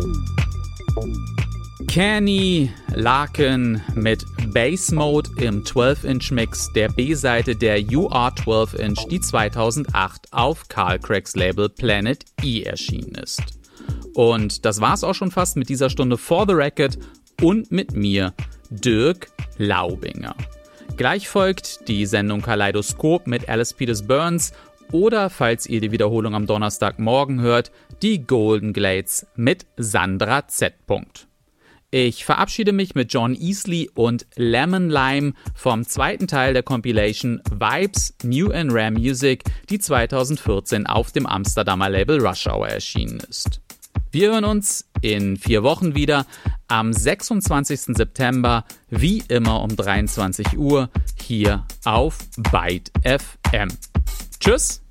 Kenny Larkin mit Bass Mode im 12-Inch Mix der B-Seite der You Are 12-Inch, die 2008 auf Carl Craigs Label Planet E erschienen ist. Und das war's auch schon fast mit dieser Stunde For the Record und mit mir, Dirk Laubinger. Gleich folgt die Sendung Kaleidoskop mit Alice Peters Burns oder, falls ihr die Wiederholung am Donnerstagmorgen hört, die Golden Glades mit Sandra Z. Ich verabschiede mich mit John Easley und Lemon Lime vom zweiten Teil der Compilation Vibes New and Rare Music, die 2014 auf dem Amsterdamer Label Rush Hour erschienen ist. Wir hören uns in 4 Wochen wieder am 26. September, wie immer um 23 Uhr, hier auf Byte FM. Tschüss!